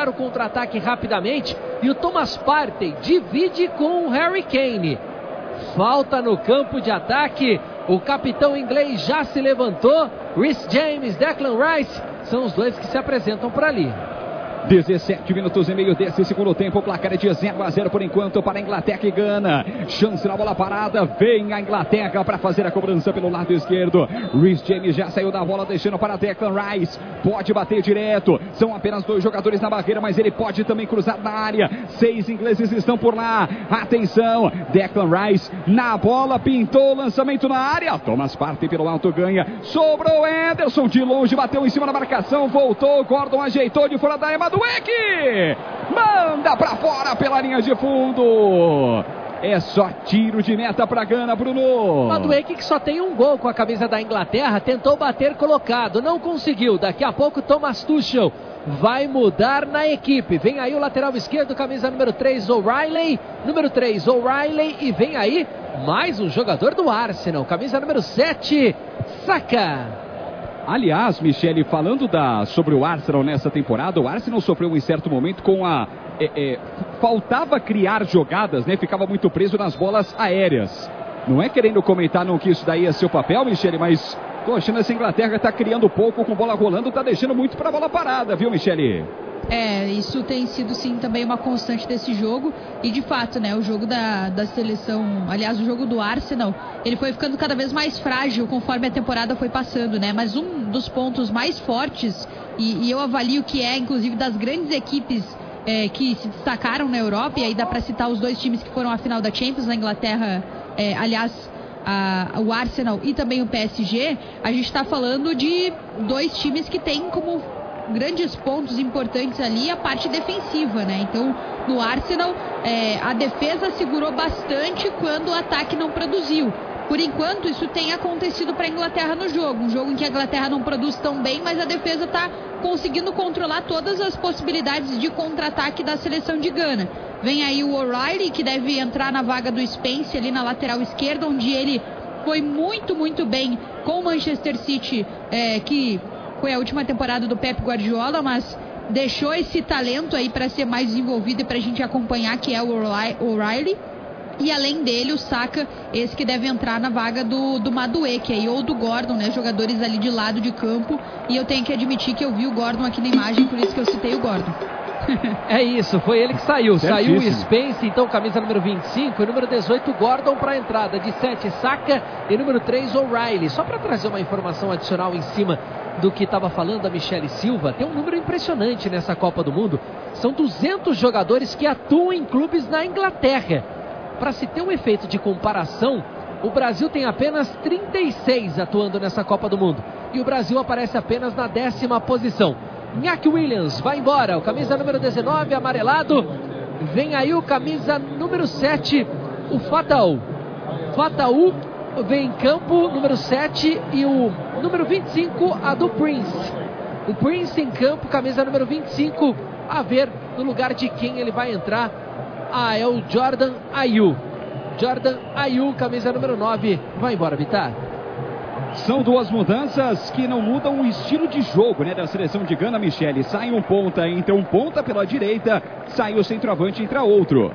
o contra-ataque rapidamente. E o Thomas Partey divide com o Harry Kane. Falta no campo de ataque. O capitão inglês já se levantou. Reece James, Declan Rice são os dois que se apresentam por ali. 17 minutos e meio desse segundo tempo. O placar é de 0-0 por enquanto para a Inglaterra e Gana. Chance na bola parada. Vem a Inglaterra para fazer a cobrança pelo lado esquerdo. Reece James já saiu da bola, deixando para Declan Rice. Pode bater direto. São apenas 2 jogadores na barreira, mas ele pode também cruzar na área. 6 ingleses estão por lá. Atenção. Declan Rice na bola. Pintou o lançamento na área. Thomas Partey pelo alto ganha. Sobrou Ederson de longe. Bateu em cima da marcação. Voltou. Gordon ajeitou de fora da área. Madueke manda pra fora pela linha de fundo. É só tiro de meta pra Gana, Bruno. Madueke, que só tem um gol com a camisa da Inglaterra, tentou bater colocado, não conseguiu. Daqui a pouco Thomas Tuchel vai mudar na equipe. Vem aí o lateral esquerdo, camisa número 3, O'Reilly. Número 3, O'Reilly. E vem aí mais um jogador do Arsenal, camisa número 7, Saka. Aliás, Michele, falando sobre o Arsenal nessa temporada, o Arsenal sofreu em certo momento com faltava criar jogadas, né? Ficava muito preso nas bolas aéreas. Não é querendo comentar não que isso daí é seu papel, Michele, mas poxa, essa Inglaterra está criando pouco com bola rolando, está deixando muito para bola parada, viu, Michele? Isso tem sido sim também uma constante desse jogo. E de fato, né, o jogo da seleção, aliás, o jogo do Arsenal, ele foi ficando cada vez mais frágil conforme a temporada foi passando, né? Mas um dos pontos mais fortes, e eu avalio que é inclusive das grandes equipes que se destacaram na Europa, e aí dá para citar os 2 times que foram à final da Champions, na Inglaterra, o Arsenal e também o PSG. A gente está falando de 2 times que têm como grandes pontos importantes ali a parte defensiva, né? Então, no Arsenal, a defesa segurou bastante quando o ataque não produziu. Por enquanto, isso tem acontecido para a Inglaterra no jogo. Um jogo em que a Inglaterra não produz tão bem, mas a defesa está conseguindo controlar todas as possibilidades de contra-ataque da seleção de Gana. Vem aí o O'Reilly, que deve entrar na vaga do Spence ali na lateral esquerda, onde ele foi muito, muito bem com o Manchester City, que foi a última temporada do Pep Guardiola, mas deixou esse talento aí para ser mais desenvolvido e para a gente acompanhar, que é o O'Reilly. E além dele, o Saka, esse que deve entrar na vaga do Madueke aí, ou do Gordon, né? Jogadores ali de lado de campo. E eu tenho que admitir que eu vi o Gordon aqui na imagem, por isso que eu citei o Gordon. É isso, foi ele que saiu. Certíssimo. Saiu o Spence, então camisa número 25 e número 18 Gordon para a entrada. De 7 Saka e número 3 O'Reilly. Só para trazer uma informação adicional em cima do que estava falando a Michele Silva, tem um número impressionante nessa Copa do Mundo. São 200 jogadores que atuam em clubes na Inglaterra. Para se ter um efeito de comparação, o Brasil tem apenas 36 atuando nessa Copa do Mundo. E o Brasil aparece apenas na 10ª posição. Iñaki Williams vai embora, o camisa número 19, amarelado. Vem aí o camisa número 7, o Fatawu. Fatawu vem em campo, número 7, e o número 25, a do Prince. O Prince em campo, camisa número 25, a ver no lugar de quem ele vai entrar. É o Jordan Ayew. Jordan Ayew, camisa número 9, vai embora, Vitar. São 2 mudanças que não mudam o estilo de jogo, né, da seleção de Gana, Michele. Sai um ponta, entra um ponta pela direita, sai o centroavante, entra outro.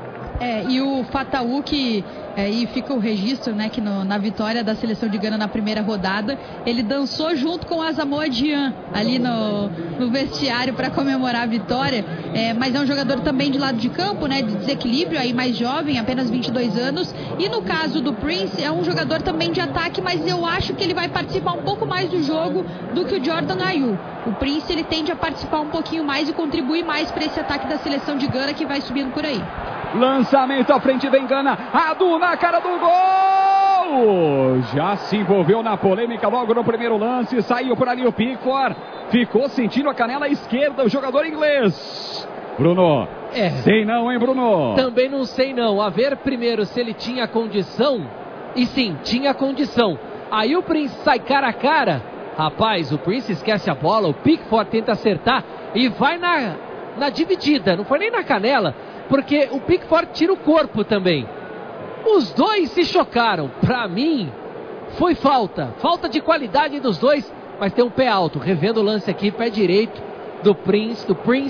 E o Fatawu, que e fica o registro, né, que na vitória da seleção de Gana na primeira rodada, ele dançou junto com o Asamoah Gyan ali no vestiário para comemorar a vitória. Mas é um jogador também de lado de campo, né, de desequilíbrio, aí mais jovem, apenas 22 anos. E no caso do Prince, é um jogador também de ataque, mas eu acho que ele vai participar um pouco mais do jogo do que o Jordan Ayew. O Prince, ele tende a participar um pouquinho mais e contribuir mais para esse ataque da seleção de Gana, que vai subindo por aí. Lançamento à frente, vem Gana. Adu na cara do gol. Já se envolveu na polêmica logo no primeiro lance. Saiu por ali o Pickford. Ficou sentindo a canela esquerda o jogador inglês. Bruno. Sei não, hein, Bruno? Também não sei não. A ver primeiro se ele tinha condição. E sim, tinha condição. Aí o Prince sai cara a cara. Rapaz, o Prince esquece a bola. O Pickford tenta acertar e vai na dividida. Não foi nem na canela, porque o Pickford tira o corpo também. Os dois se chocaram. Pra mim, foi falta. Falta de qualidade dos dois, mas tem um pé alto. Revendo o lance aqui, pé direito do Prince.